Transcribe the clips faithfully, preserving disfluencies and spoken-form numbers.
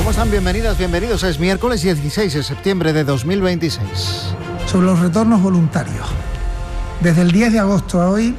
¿Cómo están? Bienvenidas, bienvenidos. Es miércoles dieciséis de septiembre de dos mil veintiséis. Sobre los retornos voluntarios. Desde el diez de agosto a hoy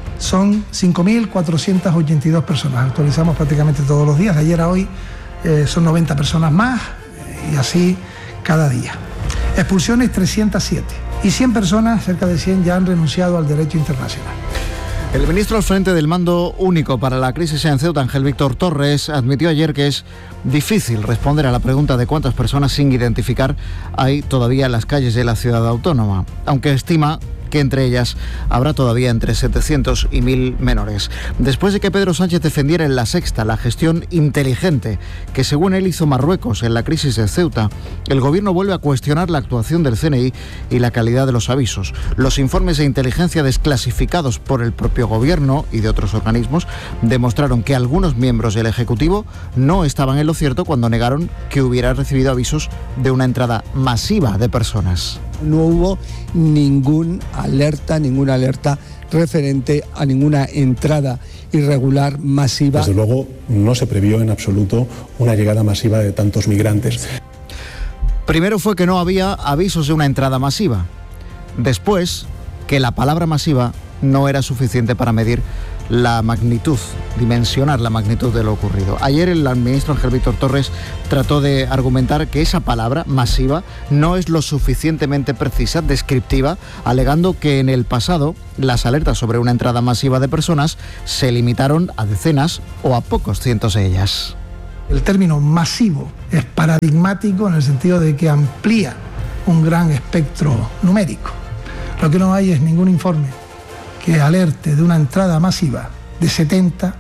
son cinco mil cuatrocientas ochenta y dos personas. Actualizamos prácticamente todos los días. De ayer a hoy eh, son noventa personas más eh, y así cada día. Expulsiones trescientas siete. Y cien personas, cerca de cien, ya han renunciado al derecho internacional. El ministro al frente del Mando Único para la crisis en Ceuta, Ángel Víctor Torres, admitió ayer que es difícil responder a la pregunta de cuántas personas sin identificar hay todavía en las calles de la ciudad autónoma, aunque estima que entre ellas habrá todavía entre setecientos y mil menores. Después de que Pedro Sánchez defendiera en La Sexta la gestión inteligente que según él hizo Marruecos en la crisis de Ceuta, el gobierno vuelve a cuestionar la actuación del C N I y la calidad de los avisos. Los informes de inteligencia desclasificados por el propio gobierno y de otros organismos demostraron que algunos miembros del Ejecutivo no estaban en lo cierto cuando negaron que hubiera recibido avisos de una entrada masiva de personas. No hubo ningún alerta, ninguna alerta referente a ninguna entrada irregular masiva. Desde luego no se previó en absoluto una llegada masiva de tantos migrantes. Primero fue que no había avisos de una entrada masiva. Después, que la palabra masiva no era suficiente para medir la magnitud, dimensionar la magnitud de lo ocurrido. Ayer el ministro Ángel Víctor Torres trató de argumentar que esa palabra, masiva, no es lo suficientemente precisa, descriptiva, alegando que en el pasado las alertas sobre una entrada masiva de personas se limitaron a decenas o a pocos cientos de ellas. El término masivo es paradigmático en el sentido de que amplía un gran espectro numérico. Lo que no hay es ningún informe que alerte de una entrada masiva de setenta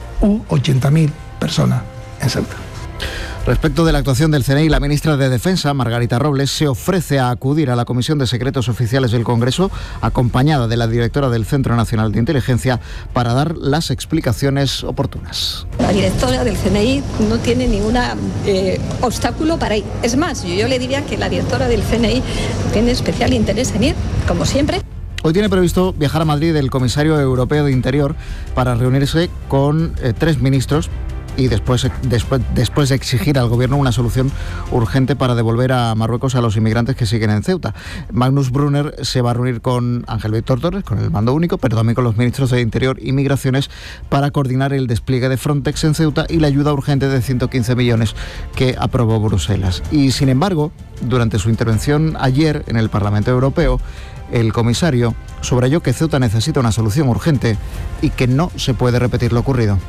u ochenta mil personas en Ceuta. Respecto de la actuación del C N I, la ministra de Defensa, Margarita Robles, se ofrece a acudir a la Comisión de Secretos Oficiales del Congreso, acompañada de la directora del Centro Nacional de Inteligencia, para dar las explicaciones oportunas. La directora del C N I no tiene ningún eh, obstáculo para ir. Es más, yo, yo le diría que la directora del C N I tiene especial interés en ir, como siempre. Hoy tiene previsto viajar a Madrid el comisario europeo de Interior para reunirse con eh, tres ministros y después, después, después de exigir al gobierno una solución urgente para devolver a Marruecos a los inmigrantes que siguen en Ceuta. Magnus Brunner se va a reunir con Ángel Víctor Torres, con el Mando Único, pero también con los ministros de Interior y Migraciones para coordinar el despliegue de Frontex en Ceuta y la ayuda urgente de ciento quince millones que aprobó Bruselas. Y sin embargo, durante su intervención ayer en el Parlamento Europeo, el comisario subrayó que Ceuta necesita una solución urgente y que no se puede repetir lo ocurrido.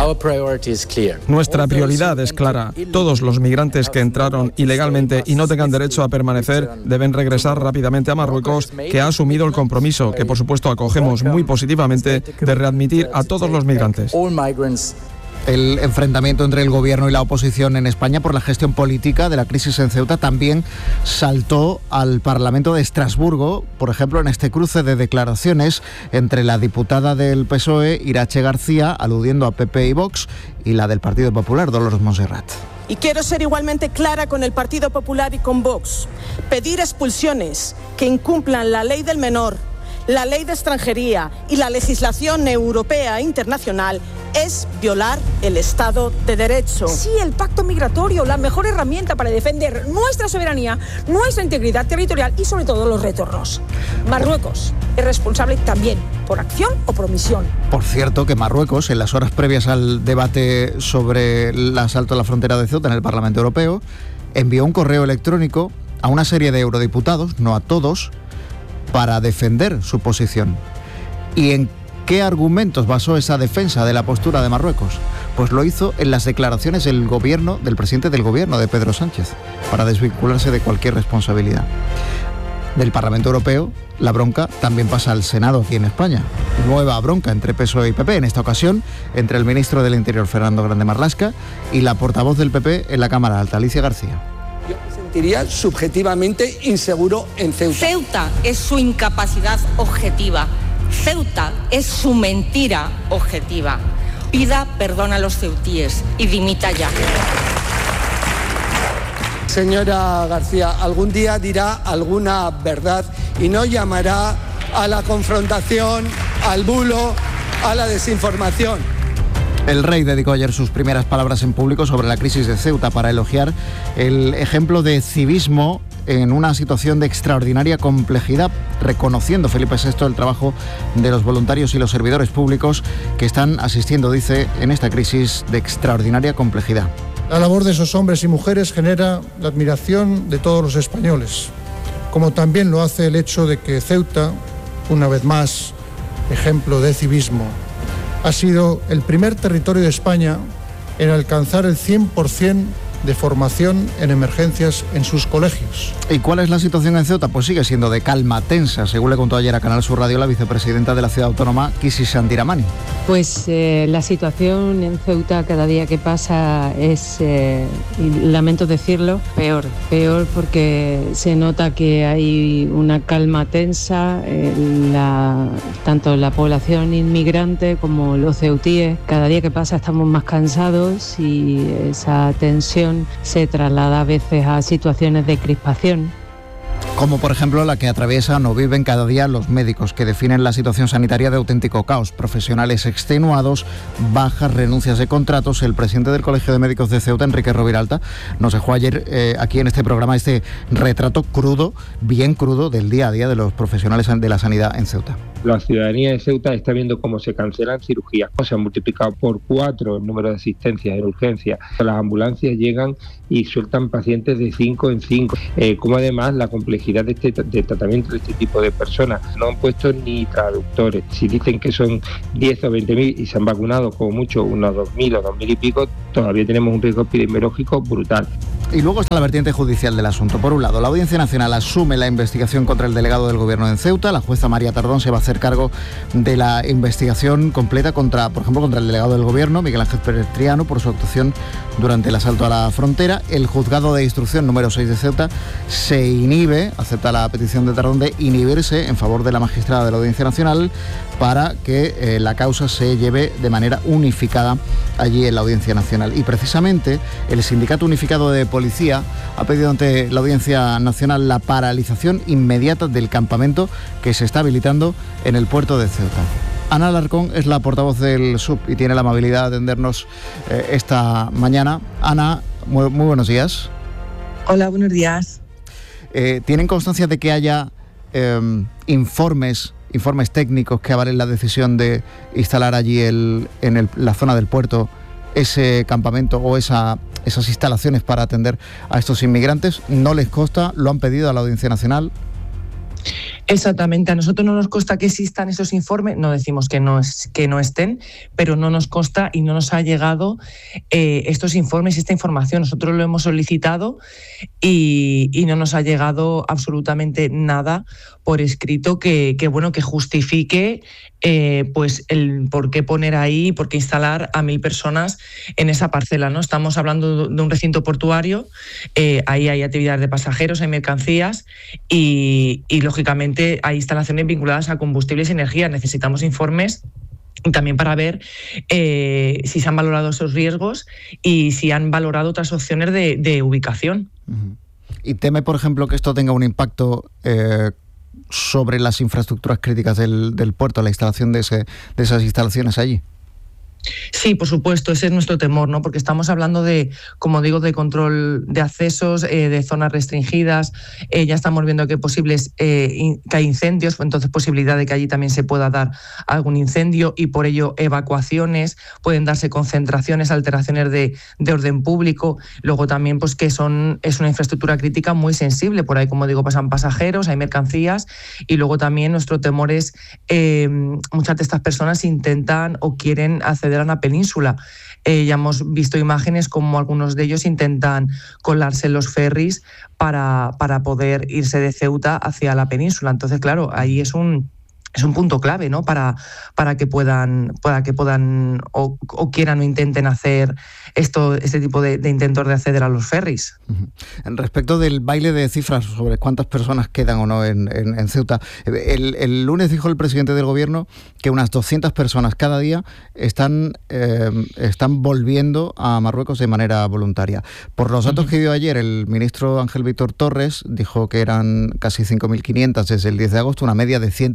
Nuestra prioridad es clara. Todos los migrantes que entraron ilegalmente y no tengan derecho a permanecer deben regresar rápidamente a Marruecos, que ha asumido el compromiso, que por supuesto acogemos muy positivamente, de readmitir a todos los migrantes. El enfrentamiento entre el gobierno y la oposición en España por la gestión política de la crisis en Ceuta también saltó al Parlamento de Estrasburgo, por ejemplo, en este cruce de declaraciones entre la diputada del P S O E, Irache García, aludiendo a P P y Vox, y la del Partido Popular, Dolores Montserrat. Y quiero ser igualmente clara con el Partido Popular y con Vox. Pedir expulsiones que incumplan la ley del menor, la ley de extranjería y la legislación europea e internacional es violar el Estado de Derecho. Sí, el pacto migratorio, la mejor herramienta para defender nuestra soberanía, nuestra integridad territorial y sobre todo los retornos. Marruecos es responsable también por acción o por omisión. Por cierto, que Marruecos, en las horas previas al debate sobre el asalto a la frontera de Ceuta en el Parlamento Europeo, envió un correo electrónico a una serie de eurodiputados, no a todos, para defender su posición. ¿Y en qué argumentos basó esa defensa de la postura de Marruecos? Pues lo hizo en las declaraciones del gobierno, del presidente del gobierno, de Pedro Sánchez, para desvincularse de cualquier responsabilidad. Del Parlamento Europeo, la bronca también pasa al Senado aquí en España. Nueva bronca entre P S O E y P P, en esta ocasión entre el ministro del Interior, Fernando Grande Marlaska, y la portavoz del P P en la Cámara Alta, Alicia García. Yo me sentiría subjetivamente inseguro en Ceuta. Ceuta es su incapacidad objetiva. Ceuta es su mentira objetiva. Pida perdón a los ceutíes y dimita ya. Señora García, algún día dirá alguna verdad y no llamará a la confrontación, al bulo, a la desinformación. El rey dedicó ayer sus primeras palabras en público sobre la crisis de Ceuta para elogiar el ejemplo de civismo en una situación de extraordinaria complejidad, reconociendo Felipe sexto el trabajo de los voluntarios y los servidores públicos que están asistiendo, dice, en esta crisis de extraordinaria complejidad. La labor de esos hombres y mujeres genera la admiración de todos los españoles, como también lo hace el hecho de que Ceuta, una vez más, ejemplo de civismo, ha sido el primer territorio de España en alcanzar el cien por ciento de formación en emergencias en sus colegios. ¿Y cuál es la situación en Ceuta? Pues sigue siendo de calma tensa, según le contó ayer a Canal Sur Radio la vicepresidenta de la ciudad autónoma, Kisi Santiramani. Pues eh, la situación en Ceuta cada día que pasa es, eh, y lamento decirlo, peor. Peor porque se nota que hay una calma tensa, eh, la, tanto la población inmigrante como los ceutíes. Cada día que pasa estamos más cansados y esa tensión se traslada a veces a situaciones de crispación. Como por ejemplo la que atraviesan o viven cada día los médicos, que definen la situación sanitaria de auténtico caos. Profesionales extenuados, bajas, renuncias de contratos. El presidente del Colegio de Médicos de Ceuta, Enrique Roviralta, nos dejó ayer eh, aquí en este programa este retrato crudo, bien crudo, del día a día de los profesionales de la sanidad en Ceuta. La ciudadanía de Ceuta está viendo cómo se cancelan cirugías, se han multiplicado por cuatro el número de asistencias en urgencia. Las ambulancias llegan y sueltan pacientes de cinco en cinco, eh, como además la complejidad de este de tratamiento de este tipo de personas. No han puesto ni traductores. Si dicen que son diez o veinte mil y se han vacunado como mucho unos dos mil o dos mil y pico, todavía tenemos un riesgo epidemiológico brutal. Y luego está la vertiente judicial del asunto. Por un lado, la Audiencia Nacional asume la investigación contra el delegado del Gobierno en Ceuta. La jueza María Tardón se va a hacer cargo de la investigación completa contra, por ejemplo, contra el delegado del Gobierno, Miguel Ángel Pérez Triano, por su actuación durante el asalto a la frontera. El juzgado de instrucción número seis de Ceuta se inhibe, acepta la petición de Tardón de inhibirse en favor de la magistrada de la Audiencia Nacional para que eh, la causa se lleve de manera unificada allí en la Audiencia Nacional. Y precisamente el Sindicato Unificado de Policía ha pedido ante la Audiencia Nacional la paralización inmediata del campamento que se está habilitando en el puerto de Ceuta. Ana Alarcón es la portavoz del S U P y tiene la amabilidad de atendernos eh, esta mañana. Ana, muy, muy buenos días. Hola, buenos días. Eh, ¿Tienen constancia de que haya eh, informes, informes técnicos que avalen la decisión de instalar allí el, en el, la zona del puerto ese campamento o esa, esas instalaciones para atender a estos inmigrantes? ¿No les consta? ¿Lo han pedido a la Audiencia Nacional? Exactamente, a nosotros no nos consta que existan esos informes, no decimos que no, es, que no estén, pero no nos consta y no nos ha llegado eh, estos informes, esta información. Nosotros lo hemos solicitado y, y no nos ha llegado absolutamente nada por escrito que, que bueno, que justifique eh, pues el por qué poner ahí, por qué instalar a mil personas en esa parcela, ¿no? Estamos hablando de un recinto portuario, eh, ahí hay actividades de pasajeros, hay mercancías y, y lógicamente hay instalaciones vinculadas a combustibles y energía. Necesitamos informes también para ver eh, si se han valorado esos riesgos y si han valorado otras opciones de, de ubicación. Uh-huh. ¿Y teme, por ejemplo, que esto tenga un impacto eh, sobre las infraestructuras críticas del, del puerto, la instalación de, ese, de esas instalaciones allí? Sí, por supuesto, ese es nuestro temor, ¿no? Porque estamos hablando de, como digo, de control de accesos, eh, de zonas restringidas, eh, ya estamos viendo que posibles eh, in, que hay incendios, entonces posibilidad de que allí también se pueda dar algún incendio y por ello evacuaciones, pueden darse concentraciones, alteraciones de, de orden público, luego también pues que son es una infraestructura crítica muy sensible, por ahí como digo pasan pasajeros, hay mercancías y luego también nuestro temor es eh, muchas de estas personas intentan o quieren hacer de la península. Eh, ya hemos visto imágenes como algunos de ellos intentan colarse en los ferries para, para poder irse de Ceuta hacia la península. Entonces, claro, ahí es un es un punto clave, ¿no? Para, para que puedan, para que puedan o, o quieran o intenten hacer esto, este tipo de, de intentos de acceder a los ferries. Uh-huh. Respecto del baile de cifras sobre cuántas personas quedan o no en, en, en Ceuta, el, el lunes dijo el presidente del Gobierno que unas doscientas personas cada día están, eh, están volviendo a Marruecos de manera voluntaria. Por los datos uh-huh. que dio ayer el ministro Ángel Víctor Torres, dijo que eran casi cinco mil quinientas desde el diez de agosto, una media de ciento cincuenta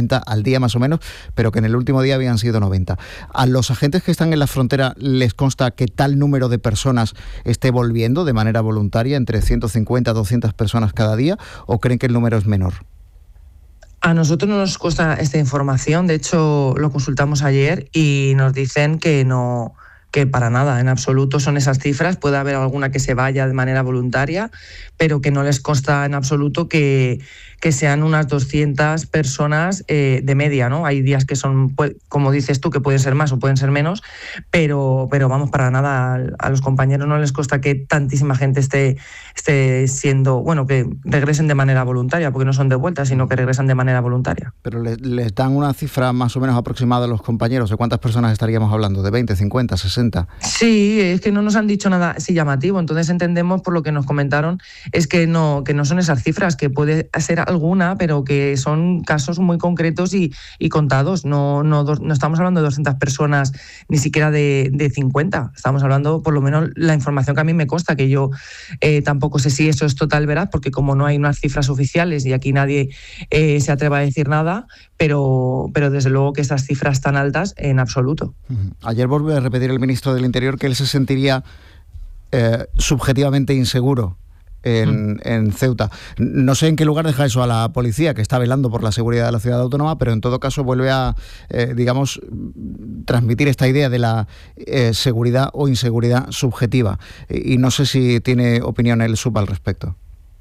cincuenta al día más o menos, pero que en el último día habían sido noventa. ¿A los agentes que están en la frontera les consta que tal número de personas esté volviendo de manera voluntaria, entre ciento cincuenta a doscientas personas cada día, o creen que el número es menor? A nosotros no nos consta esta información, de hecho lo consultamos ayer y nos dicen que no, que para nada, en absoluto son esas cifras. Puede haber alguna que se vaya de manera voluntaria, pero que no les consta en absoluto que, que sean unas doscientas personas eh, de media, ¿no? Hay días que son, como dices tú, que pueden ser más o pueden ser menos, pero, pero vamos, para nada, a los compañeros no les consta que tantísima gente esté, esté siendo, bueno, que regresen de manera voluntaria, porque no son de vuelta, sino que regresan de manera voluntaria. Pero les, les dan una cifra más o menos aproximada a los compañeros, ¿de cuántas personas estaríamos hablando? ¿De veinte, cincuenta, sesenta? Sí, es que no nos han dicho nada así llamativo, entonces entendemos por lo que nos comentaron, es que no, que no son esas cifras, que puede ser alguna, pero que son casos muy concretos y, y contados. No, no, no estamos hablando de doscientas personas, ni siquiera de, de cincuenta. Estamos hablando, por lo menos, la información que a mí me consta, que yo eh, tampoco sé si eso es total veraz, porque como no hay unas cifras oficiales y aquí nadie eh, se atreva a decir nada, pero, pero desde luego que estas cifras tan altas, en absoluto. Ayer volvió a repetir el ministro del Interior que él se sentiría eh, subjetivamente inseguro En, en Ceuta. No sé en qué lugar deja eso a la policía, que está velando por la seguridad de la ciudad autónoma, pero en todo caso vuelve a, eh, digamos, transmitir esta idea de la eh, seguridad o inseguridad subjetiva. Y, y no sé si tiene opinión el sub al respecto.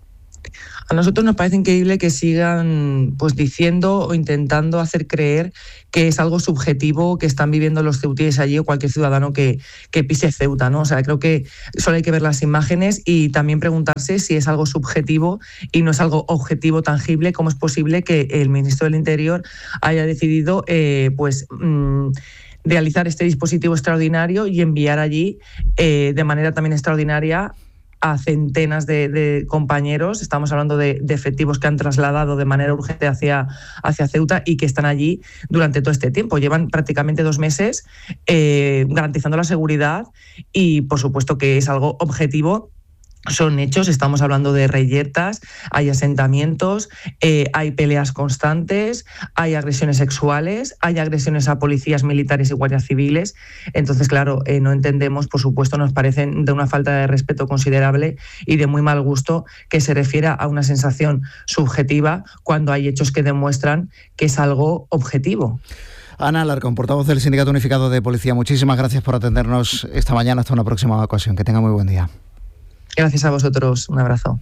A nosotros nos parece increíble que sigan pues diciendo o intentando hacer creer que es algo subjetivo que están viviendo los ceutíes allí o cualquier ciudadano que, que pise Ceuta, ¿no? O sea, creo que solo hay que ver las imágenes y también preguntarse si es algo subjetivo y no es algo objetivo, tangible. ¿Cómo es posible que el ministro del Interior haya decidido eh, pues mmm, realizar este dispositivo extraordinario y enviar allí eh, de manera también extraordinaria a centenas de, de compañeros? Estamos hablando de, de efectivos que han trasladado de manera urgente hacia, hacia Ceuta y que están allí durante todo este tiempo. Llevan prácticamente dos meses eh, garantizando la seguridad y, por supuesto, que es algo objetivo. Son hechos, estamos hablando de reyertas, hay asentamientos, eh, hay peleas constantes, hay agresiones sexuales, hay agresiones a policías militares y guardias civiles. Entonces, claro, eh, no entendemos, por supuesto, nos parecen de una falta de respeto considerable y de muy mal gusto que se refiera a una sensación subjetiva cuando hay hechos que demuestran que es algo objetivo. Ana Alarcón, portavoz del Sindicato Unificado de Policía, muchísimas gracias por atendernos esta mañana. Hasta una próxima ocasión. Que tenga muy buen día. Gracias a vosotros, un abrazo.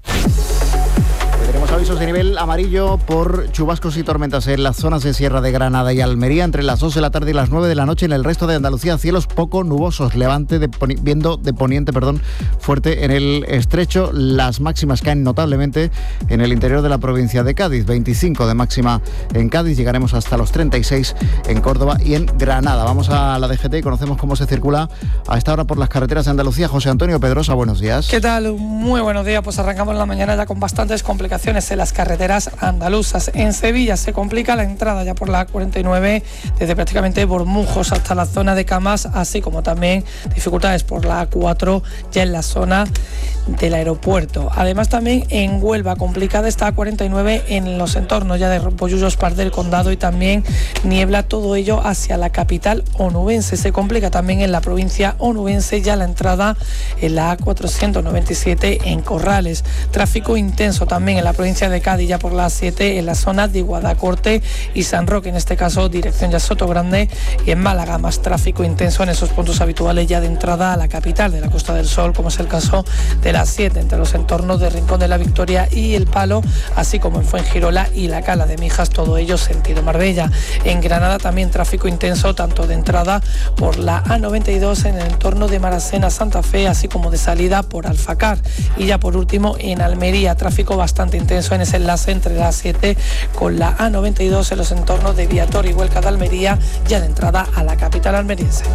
Tenemos avisos de nivel amarillo por chubascos y tormentas en las zonas de Sierra de Granada y Almería entre las dos de la tarde y las nueve de la noche. En el resto de Andalucía, cielos poco nubosos, levante de poni- viendo de poniente perdón, fuerte en el estrecho. Las máximas caen notablemente en el interior de la provincia de Cádiz, veinticinco de máxima en Cádiz, llegaremos hasta los treinta y seis en Córdoba y en Granada. Vamos a la D G T y conocemos cómo se circula a esta hora por las carreteras de Andalucía. José Antonio Pedrosa, buenos días. ¿Qué tal? Muy buenos días. Pues arrancamos la mañana ya con bastantes complicaciones en las carreteras andaluzas. En Sevilla se complica la entrada ya por la A cuarenta y nueve, desde prácticamente Bormujos hasta la zona de Camas, así como también dificultades por la A cuatro ya en la zona del aeropuerto. Además, también en Huelva complicada está A cuarenta y nueve en los entornos ya de Pollullos, Par del Condado, y también niebla todo ello hacia la capital onubense. Se complica también en la provincia onubense ya la entrada en la A cuatrocientos noventa y siete en Corrales. Tráfico intenso también en la provincia de Cádiz ya por la A siete en la zona de Guadacorte y San Roque, en este caso dirección ya Sotogrande, y en Málaga más tráfico intenso en esos puntos habituales ya de entrada a la capital de la Costa del Sol, como es el caso de la A siete entre los entornos de Rincón de la Victoria y El Palo, así como en Fuengirola y la Cala de Mijas, todo ello sentido Marbella. En Granada también tráfico intenso tanto de entrada por la A noventa y dos en el entorno de Maracena, Santa Fe, así como de salida por Alfacar. Y ya por último en Almería, tráfico bastante intenso en ese enlace entre la A siete con la A noventa y dos en los entornos de Viator y Huelca de Almería, ya de entrada a la capital almeriense.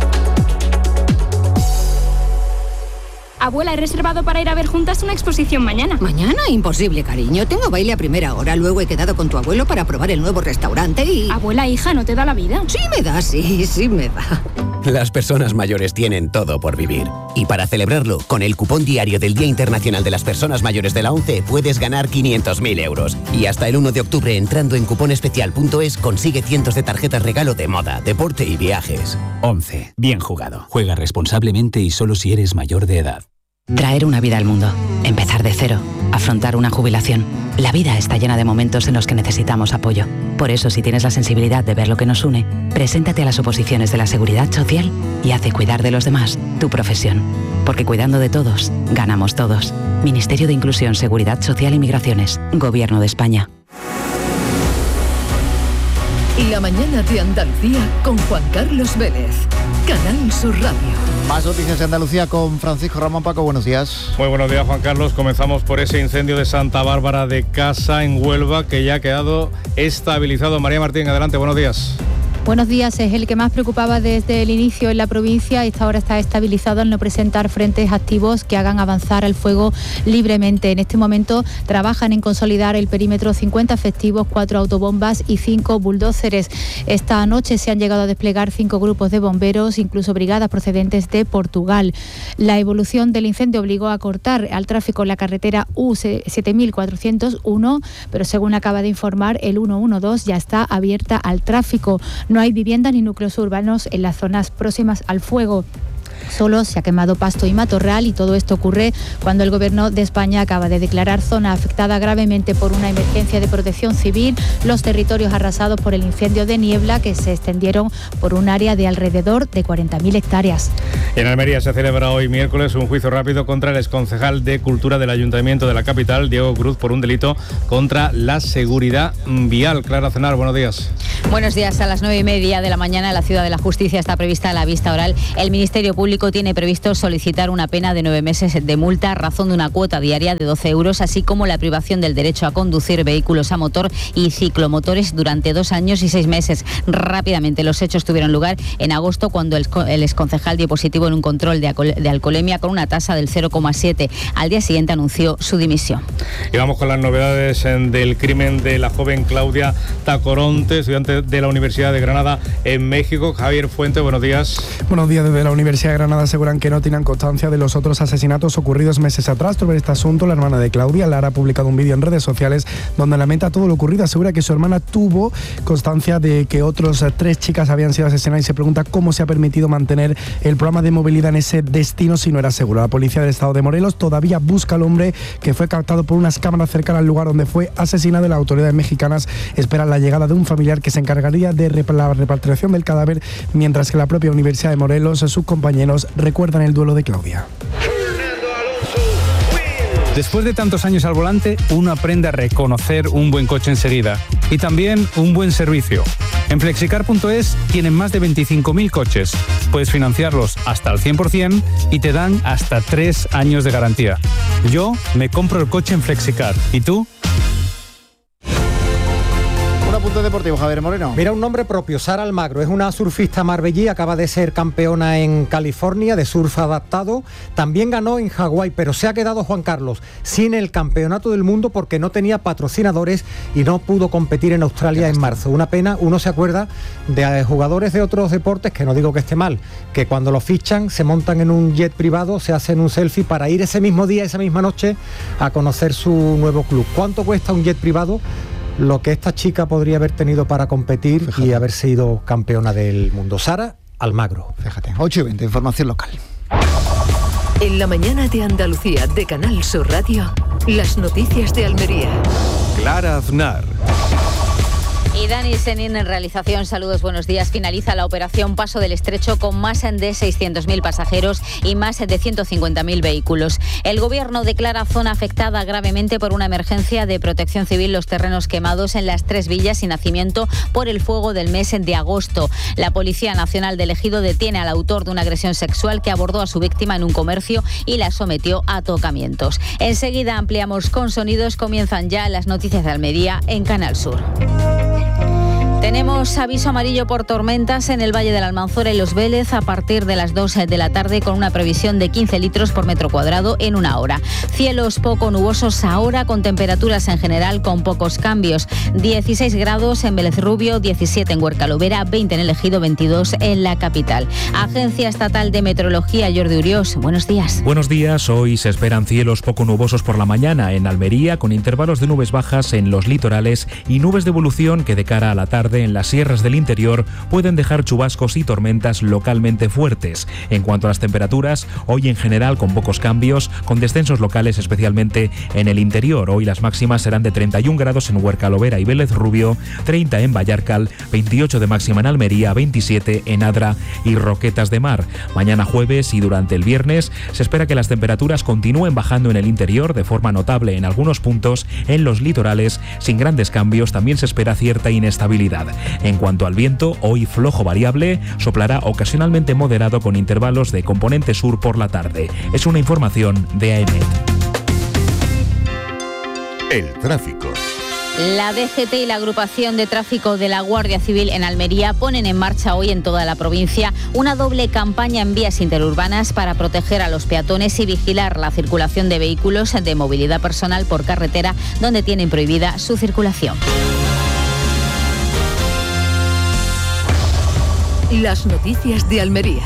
Abuela, he reservado para ir a ver juntas una exposición mañana. ¿Mañana? Imposible, cariño. Tengo baile a primera hora. Luego he quedado con tu abuelo para probar el nuevo restaurante y... Abuela, hija, ¿no te da la vida? Sí me da, sí, sí me da. Las personas mayores tienen todo por vivir. Y para celebrarlo, con el cupón diario del Día Internacional de las Personas Mayores de la ONCE puedes ganar quinientos mil euros. Y hasta el uno de octubre, entrando en cuponespecial punto es, consigue cientos de tarjetas regalo de moda, deporte y viajes. ONCE. Bien jugado. Juega responsablemente y solo si eres mayor de edad. Traer una vida al mundo, empezar de cero, afrontar una jubilación. La vida está llena de momentos en los que necesitamos apoyo. Por eso, si tienes la sensibilidad de ver lo que nos une, preséntate a las oposiciones de la Seguridad Social y haz de cuidar de los demás tu profesión. Porque cuidando de todos, ganamos todos. Ministerio de Inclusión, Seguridad Social y Migraciones. Gobierno de España. La mañana de Andalucía con Juan Carlos Vélez. Canal Sur Radio. Más noticias de Andalucía con Francisco Ramón. Paco, buenos días. Muy buenos días, Juan Carlos. Comenzamos por ese incendio de Santa Bárbara de Casa, en Huelva, que ya ha quedado estabilizado. María Martín, adelante, buenos días. Buenos días, es el que más preocupaba desde el inicio en la provincia. Esta hora está estabilizado al no presentar frentes activos que hagan avanzar el fuego libremente. En este momento trabajan en consolidar el perímetro cincuenta efectivos, cuatro autobombas y cinco bulldózeres. Esta noche se han llegado a desplegar cinco grupos de bomberos, incluso brigadas procedentes de Portugal. La evolución del incendio obligó a cortar al tráfico la carretera U siete mil cuatrocientos uno, pero según acaba de informar el ciento doce ya está abierta al tráfico. No hay viviendas ni núcleos urbanos en las zonas próximas al fuego. Solo se ha quemado pasto y matorral, y todo esto ocurre cuando el Gobierno de España acaba de declarar zona afectada gravemente por una emergencia de protección civil los territorios arrasados por el incendio de Niebla, que se extendieron por un área de alrededor de cuarenta mil hectáreas. En Almería se celebra hoy miércoles un juicio rápido contra el exconcejal de Cultura del Ayuntamiento de la capital, Diego Cruz, por un delito contra la seguridad vial. Clara Cenar, buenos días. Buenos días. A las nueve y media de la mañana en la Ciudad de la Justicia está prevista la vista oral. El Ministerio Público tiene previsto solicitar una pena de nueve meses de multa a razón de una cuota diaria de doce euros, así como la privación del derecho a conducir vehículos a motor y ciclomotores durante dos años y seis meses. Rápidamente los hechos tuvieron lugar en agosto, cuando el, el exconcejal dio positivo en un control de, alcohol, de alcoholemia con una tasa del cero coma siete. Al día siguiente anunció su dimisión. Y vamos con las novedades del crimen de la joven Claudia Tacoronte, estudiante de la Universidad de Granada en México. Javier Fuente, buenos días. Buenos días. Desde la Universidad de Granada aseguran que no tienen constancia de los otros asesinatos ocurridos meses atrás. Sobre este asunto, la hermana de Claudia, Lara, ha publicado un vídeo en redes sociales donde lamenta todo lo ocurrido. Asegura que su hermana tuvo constancia de que otros tres chicas habían sido asesinadas y se pregunta cómo se ha permitido mantener el programa de movilidad en ese destino si no era seguro. La policía del estado de Morelos todavía busca al hombre que fue captado por unas cámaras cercanas al lugar donde fue asesinado. Las autoridades mexicanas esperan la llegada de un familiar que se encargaría de la repatriación del cadáver, mientras que la propia Universidad de Morelos, sus compañeros, recuerdan el duelo de Claudia. Después de tantos años al volante, uno aprende a reconocer un buen coche enseguida y también un buen servicio. En flexicar punto es tienen más de veinticinco mil coches. Puedes financiarlos hasta al cien por ciento y te dan hasta tres años de garantía. Yo me compro el coche en Flexicar. ¿Y tú? Punto deportivo, Javier Moreno. Mira, un nombre propio, Sara Almagro, es una surfista marbellí, acaba de ser campeona en California de surf adaptado, también ganó en Hawái, pero se ha quedado, Juan Carlos, sin el campeonato del mundo porque no tenía patrocinadores y no pudo competir en Australia en marzo. Una pena. Uno se acuerda de jugadores de otros deportes, que no digo que esté mal, que cuando lo fichan se montan en un jet privado, se hacen un selfie para ir ese mismo día, esa misma noche, a conocer su nuevo club. ¿Cuánto cuesta un jet privado? Lo que esta chica podría haber tenido para competir, fíjate, y haber sido campeona del mundo. Sara Almagro. Fíjate, ocho y veinte, información local. En la mañana de Andalucía de Canal Sur Radio, las noticias de Almería. Clara Aznar. Y Dani Senin en realización. Saludos, buenos días. Finaliza la operación Paso del Estrecho con más de seiscientos mil pasajeros y más de ciento cincuenta mil vehículos. El Gobierno declara zona afectada gravemente por una emergencia de protección civil los terrenos quemados en las Tres Villas y Nacimiento por el fuego del mes de agosto. La Policía Nacional del Ejido detiene al autor de una agresión sexual que abordó a su víctima en un comercio y la sometió a tocamientos. Enseguida ampliamos con sonidos. Comienzan ya las noticias de Almería en Canal Sur. Tenemos aviso amarillo por tormentas en el Valle de la Almanzora y Los Vélez a partir de las dos de la tarde, con una previsión de quince litros por metro cuadrado en una hora. Cielos poco nubosos ahora, con temperaturas en general con pocos cambios. dieciséis grados en Vélez Rubio, diecisiete en Huerca-Lovera, veinte en El Ejido, veintidós en la capital. Agencia Estatal de Meteorología, Jordi Uriós, buenos días. Buenos días. Hoy se esperan cielos poco nubosos por la mañana en Almería, con intervalos de nubes bajas en los litorales y nubes de evolución que de cara a la tarde en las sierras del interior pueden dejar chubascos y tormentas localmente fuertes. En cuanto a las temperaturas, hoy en general con pocos cambios, con descensos locales especialmente en el interior. Hoy las máximas serán de treinta y un grados en Huerca-Lovera y Vélez Rubio, treinta en Vallarcal, veintiocho de máxima en Almería, veintisiete en Adra y Roquetas de Mar. Mañana jueves y durante el viernes se espera que las temperaturas continúen bajando en el interior de forma notable en algunos puntos. En los litorales, sin grandes cambios, también se espera cierta inestabilidad. En cuanto al viento, hoy flojo variable, soplará ocasionalmente moderado con intervalos de componente sur por la tarde. Es una información de AEMET. El tráfico. La D G T y la agrupación de tráfico de la Guardia Civil en Almería ponen en marcha hoy en toda la provincia una doble campaña en vías interurbanas para proteger a los peatones y vigilar la circulación de vehículos de movilidad personal por carretera donde tienen prohibida su circulación. Las noticias de Almería.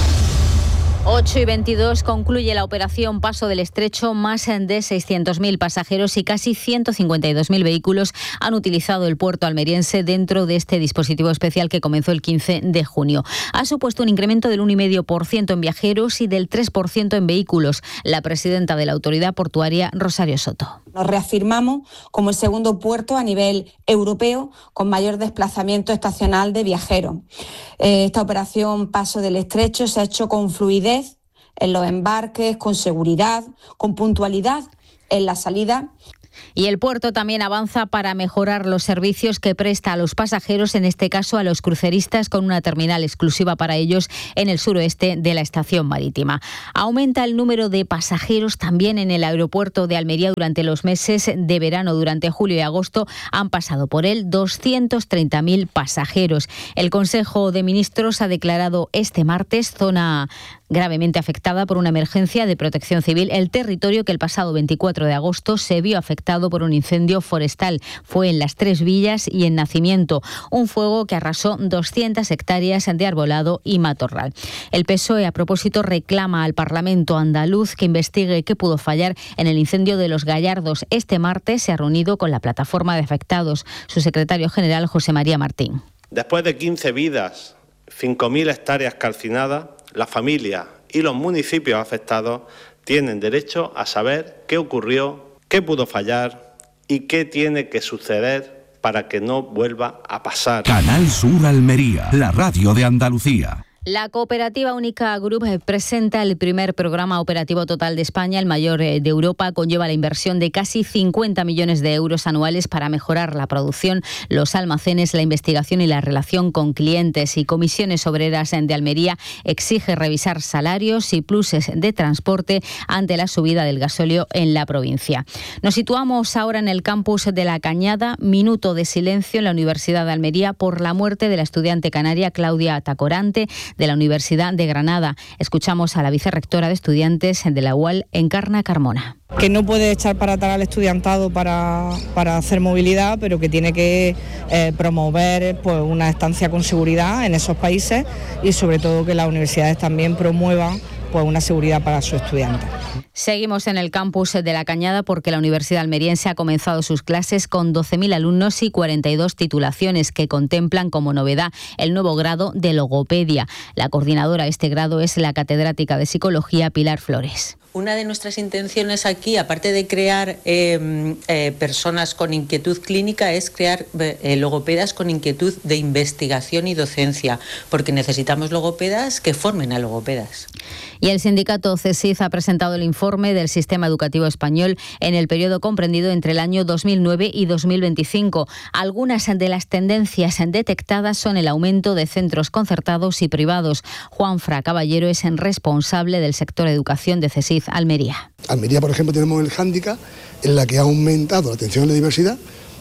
ocho y veintidós concluye la operación Paso del Estrecho. Más de seiscientos mil pasajeros y casi ciento cincuenta y dos mil vehículos han utilizado el puerto almeriense dentro de este dispositivo especial que comenzó el quince de junio. Ha supuesto un incremento del uno coma cinco por ciento en viajeros y del tres por ciento en vehículos. La presidenta de la autoridad portuaria, Rosario Soto. Nos reafirmamos como el segundo puerto a nivel europeo con mayor desplazamiento estacional de viajeros. Esta operación Paso del Estrecho se ha hecho con fluidez en los embarques, con seguridad, con puntualidad en la salida. Y el puerto también avanza para mejorar los servicios que presta a los pasajeros, en este caso a los cruceristas, con una terminal exclusiva para ellos en el suroeste de la estación marítima. Aumenta el número de pasajeros también en el aeropuerto de Almería durante los meses de verano. Durante julio y agosto han pasado por él doscientos treinta mil pasajeros. El Consejo de Ministros ha declarado este martes zona gravemente afectada por una emergencia de protección civil el territorio que el pasado veinticuatro de agosto se vio afectado por un incendio forestal. Fue en Las Tres Villas y en Nacimiento, un fuego que arrasó doscientas hectáreas de arbolado y matorral. El P S O E, a propósito, reclama al Parlamento andaluz que investigue qué pudo fallar en el incendio de Los Gallardos. Este martes se ha reunido con la plataforma de afectados. Su secretario general, José María Martín. Después de quince vidas, cinco mil hectáreas calcinadas, la familia y los municipios afectados tienen derecho a saber qué ocurrió, qué pudo fallar y qué tiene que suceder para que no vuelva a pasar. Canal Sur Almería, la radio de Andalucía. La Cooperativa Única Group presenta el primer programa operativo total de España, el mayor de Europa. Conlleva la inversión de casi cincuenta millones de euros anuales para mejorar la producción, los almacenes, la investigación y la relación con clientes. Y Comisiones Obreras de Almería exige revisar salarios y pluses de transporte ante la subida del gasóleo en la provincia. Nos situamos ahora en el campus de La Cañada. Minuto de silencio en la Universidad de Almería por la muerte de la estudiante canaria Claudia Tacorante, de la Universidad de Granada. Escuchamos a la vicerrectora de estudiantes de la U A L, Encarna Carmona. Que no puede echar para atrás al estudiantado para, para hacer movilidad, pero que tiene que eh, promover pues, una estancia con seguridad en esos países y sobre todo que las universidades también promuevan pues, una seguridad para sus estudiantes. Seguimos en el campus de La Cañada porque la Universidad Almeriense ha comenzado sus clases con doce mil alumnos y cuarenta y dos titulaciones que contemplan como novedad el nuevo grado de logopedia. La coordinadora de este grado es la catedrática de Psicología Pilar Flores. Una de nuestras intenciones aquí, aparte de crear eh, eh, personas con inquietud clínica, es crear eh, logopedas con inquietud de investigación y docencia, porque necesitamos logopedas que formen a logopedas. Y el sindicato CESID ha presentado el informe del sistema educativo español en el periodo comprendido entre el año dos mil nueve y dos mil veinticinco. Algunas de las tendencias detectadas son el aumento de centros concertados y privados. Juanfra Caballero es el responsable del sector educación de CESID Almería. Almería, por ejemplo, tenemos el hándicap en la que ha aumentado la atención a la diversidad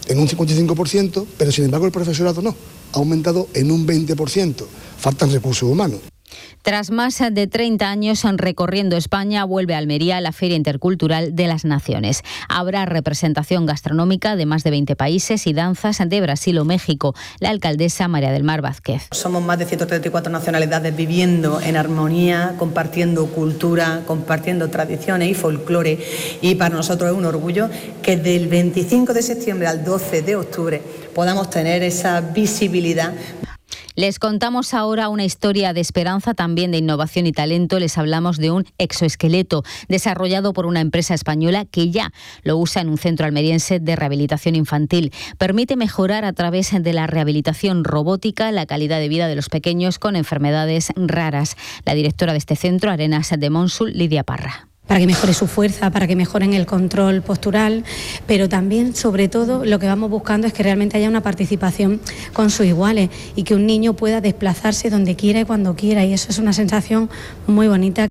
en un cincuenta y cinco por ciento, pero sin embargo el profesorado no, ha aumentado en un veinte por ciento. Faltan recursos humanos. Tras más de treinta años recorriendo España, vuelve a Almería la Feria Intercultural de las Naciones. Habrá representación gastronómica de más de veinte países y danzas de Brasil o México. La alcaldesa María del Mar Vázquez. Somos más de ciento treinta y cuatro nacionalidades viviendo en armonía, compartiendo cultura, compartiendo tradiciones y folclore. Y para nosotros es un orgullo que del veinticinco de septiembre al doce de octubre podamos tener esa visibilidad. Les contamos ahora una historia de esperanza, también de innovación y talento. Les hablamos de un exoesqueleto desarrollado por una empresa española que ya lo usa en un centro almeriense de rehabilitación infantil. Permite mejorar a través de la rehabilitación robótica la calidad de vida de los pequeños con enfermedades raras. La directora de este centro, Arenas de Monsul, Lidia Parra. Para que mejore su fuerza, para que mejoren el control postural, pero también, sobre todo, lo que vamos buscando es que realmente haya una participación con sus iguales y que un niño pueda desplazarse donde quiera y cuando quiera, y eso es una sensación muy bonita.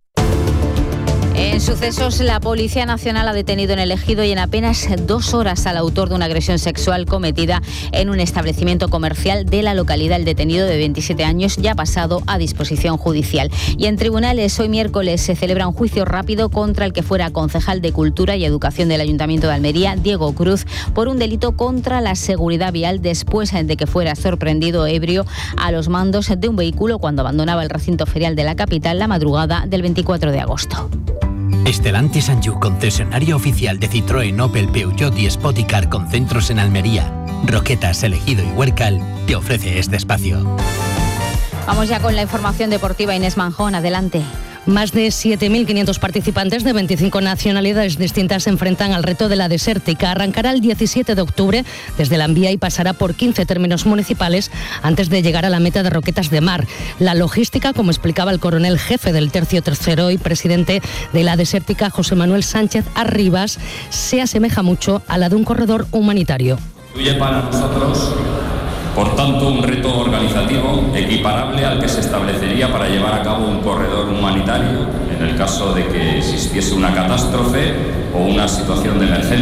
En sucesos, la Policía Nacional ha detenido en el Ejido y en apenas dos horas al autor de una agresión sexual cometida en un establecimiento comercial de la localidad. El detenido de veintisiete años ya ha pasado a disposición judicial. Y en tribunales, hoy miércoles se celebra un juicio rápido contra el que fuera concejal de Cultura y Educación del Ayuntamiento de Almería, Diego Cruz, por un delito contra la seguridad vial después de que fuera sorprendido ebrio a los mandos de un vehículo cuando abandonaba el recinto ferial de la capital la madrugada del veinticuatro de agosto. Stellantis Anjou, concesionario oficial de Citroën, Opel, Peugeot y Spoticar con centros en Almería, Roquetas, Elegido y Huércal, te ofrece este espacio. Vamos ya con la información deportiva. Inés Manjón, adelante. Más de siete mil quinientos participantes de veinticinco nacionalidades distintas se enfrentan al reto de la desértica. Arrancará el diecisiete de octubre desde la Envía y pasará por quince términos municipales antes de llegar a la meta de Roquetas de Mar. La logística, como explicaba el coronel jefe del Tercio Tercero y presidente de la desértica, José Manuel Sánchez Arribas, se asemeja mucho a la de un corredor humanitario. Incluye para nosotros, por tanto, un reto organizativo equiparable al que se establecería para llevar a cabo un corredor humanitario en el caso de que existiese una catástrofe o una situación de emergencia.